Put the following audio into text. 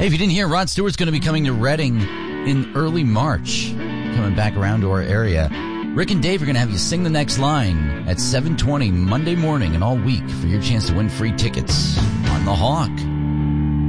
Hey, if you didn't hear, Rod Stewart's going to be coming to Reading in early March, coming back around to our area. Rick and Dave are going to have you sing the next line at 7:20 Monday morning and all week for your chance to win free tickets on The Hawk.